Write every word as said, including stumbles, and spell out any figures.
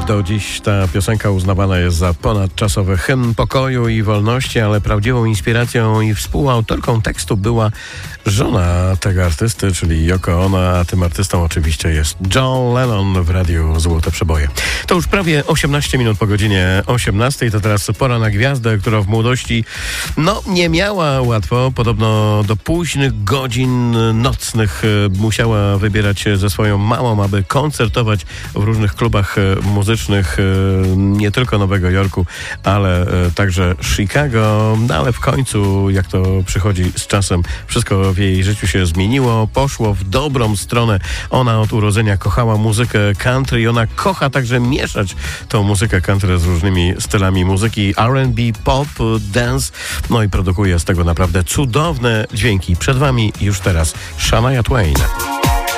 Do dziś ta piosenka uznawana jest za ponadczasowy hymn pokoju i wolności, ale prawdziwą inspiracją i współautorką tekstu była żona tego artysty, czyli Yoko Ono, a tym artystą oczywiście jest John Lennon w Radiu Złote Przeboje. To już prawie osiemnaście minut po godzinie osiemnastej, to teraz pora na gwiazdę, która w młodości no nie miała łatwo. Podobno do późnych godzin nocnych musiała wybierać się ze swoją mamą, aby koncertować w różnych klubach muzycznych nie tylko Nowego Jorku, ale także Chicago. No, ale w końcu, jak to przychodzi z czasem, wszystko w jej życiu się zmieniło, poszło w dobrą stronę. Ona od urodzenia kochała muzykę country i ona kocha także mieszać tą muzykę country z różnymi stylami muzyki R and B, pop, dance, no i produkuje z tego naprawdę cudowne dźwięki. Przed wami już teraz Shania Twain.